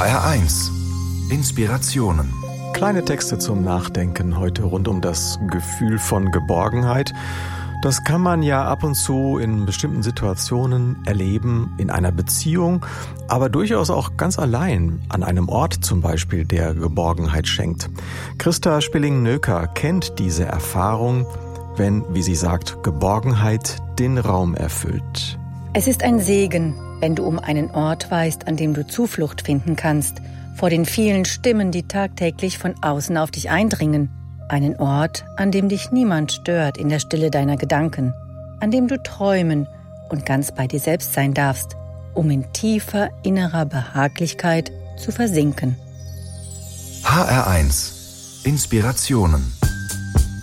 HR1 Inspirationen. Kleine Texte zum Nachdenken heute rund um das Gefühl von Geborgenheit. Das kann man ja ab und zu in bestimmten Situationen erleben, in einer Beziehung, aber durchaus auch ganz allein, an einem Ort zum Beispiel, der Geborgenheit schenkt. Christa Spilling-Nöker kennt diese Erfahrung, wenn, wie sie sagt, Geborgenheit den Raum erfüllt. Es ist ein Segen, wenn du um einen Ort weißt, an dem du Zuflucht finden kannst, vor den vielen Stimmen, die tagtäglich von außen auf dich eindringen. Einen Ort, an dem dich niemand stört in der Stille deiner Gedanken, an dem du träumen und ganz bei dir selbst sein darfst, um in tiefer innerer Behaglichkeit zu versinken. HR1 Inspirationen.